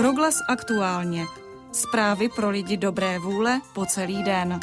Proglas aktuálně. Zprávy pro lidi dobré vůle po celý den.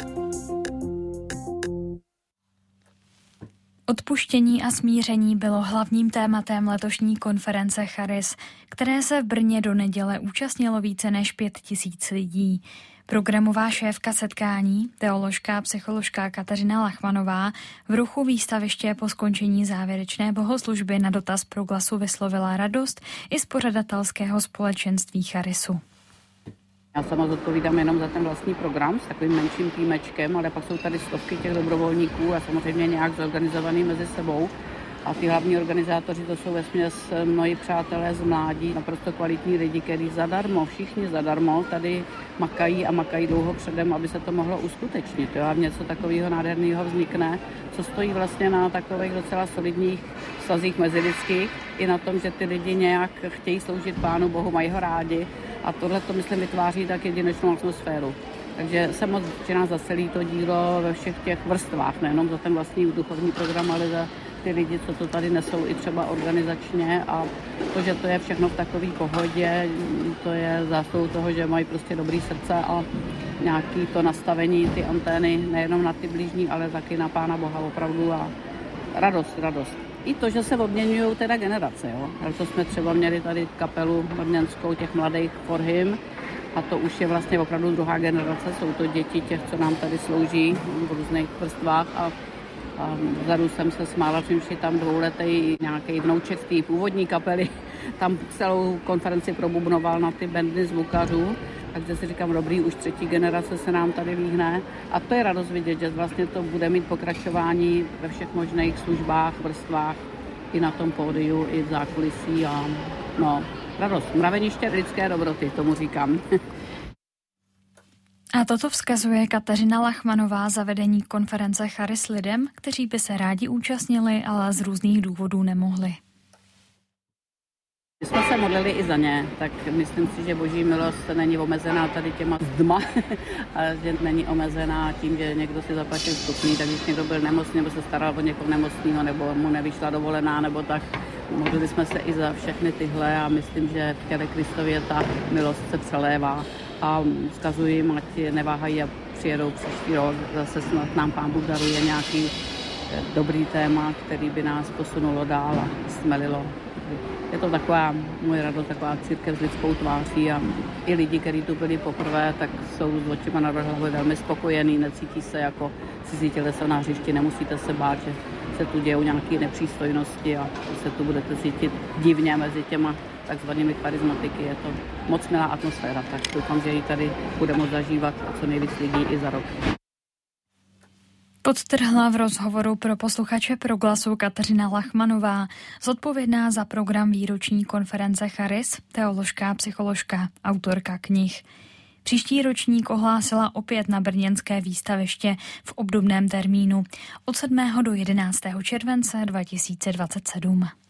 Odpuštění a smíření bylo hlavním tématem letošní konference Charis, které se v Brně do neděle účastnilo více než 5 000 lidí. Programová šéfka setkání, teoložka a psycholožka Kateřina Lachmanová, v ruchu výstaviště po skončení závěrečné bohoslužby na dotaz Proglasu vyslovila radost i z pořadatelského společenství Charisu. Já sama zodpovídám jenom za ten vlastní program s takovým menším týmečkem, ale pak jsou tady stovky těch dobrovolníků a samozřejmě nějak zorganizovaný mezi sebou. A ty hlavní organizátoři, to jsou vesměs moji přátelé z mládí, naprosto kvalitní lidi, kteří zadarmo, všichni zadarmo tady makají dlouho předem, aby se to mohlo uskutečnit. Jo? A něco takového nádherného vznikne, co stojí vlastně na takových docela solidních vztazích mezilidských i na tom, že ty lidi nějak chtějí sloužit Pánu Bohu, mají ho rádi a tohle to, myslím, vytváří tak jedinečnou atmosféru. Takže jsem moc vděčná za celé to dílo ve všech těch vrstvách, nejenom za ten vlastní duchovní program, ale za ty lidi, co to tady nesou i třeba organizačně a to, že to je všechno v takové pohodě, to je zásluhou toho, že mají prostě dobrý srdce a nějaký to nastavení, ty antény nejenom na ty blížní, ale taky na Pána Boha opravdu a radost. I to, že se obměňují teda generace, jo. Ale to jsme třeba měli tady kapelu brněnskou těch mladých For Him a to už je vlastně opravdu druhá generace, jsou to děti těch, co nám tady slouží v různých vrstvách a vzadu jsem se smála, že tam dvouletý nějaký vnouček z té původní kapely tam celou konferenci probubnoval na ty bandy zvukařů, takže si říkám, dobrý, už třetí generace se nám tady líhne a to je radost vidět, že vlastně to bude mít pokračování ve všech možných službách, vrstvách, i na tom pódiu, i v zákulisí a radost, mraveniště lidské dobroty, tomu říkám. A toto vzkazuje Kateřina Lachmanová za vedení konference Charis lidem, kteří by se rádi účastnili, ale z různých důvodů nemohli. My jsme se modlili i za ně, tak myslím si, že Boží milost není omezená tady těma zdma, a že není omezená tím, že někdo si zaplatil vstupný, tak když někdo byl nemocný, nebo se staral o někoho nemocného, nebo mu nevyšla dovolená, nebo tak. Modlili jsme se i za všechny tyhle a myslím, že v těle Kristově ta milost se přelévá a vzkazuji jim, ať neváhají a přijedou příští rok. Zase snad nám Pán Bůh daruje nějaký dobrý téma, který by nás posunulo dál a stmelilo. Je to taková moje radost, taková církev s lidskou tváří a i lidi, kteří tu byli poprvé, tak jsou s očima na hlavě velmi spokojení, necítí se jako cizí tělesa na hřišti, nemusíte se bát, že se tu dějou nějaké nepřístojnosti a se tu budete cítit divně mezi těma takzvanými charizmatiky. Je to moc milá atmosféra, tak doufám, že ji tady budeme moct zažívat a co nejvíc lidí i za rok. Podtrhla v rozhovoru pro posluchače Proglasu Kateřina Lachmanová, zodpovědná za program výroční konference Charis, teoložka a psycholožka, autorka knih. Příští ročník ohlásila opět na brněnské výstaviště v obdobném termínu od 7. do 11. července 2027.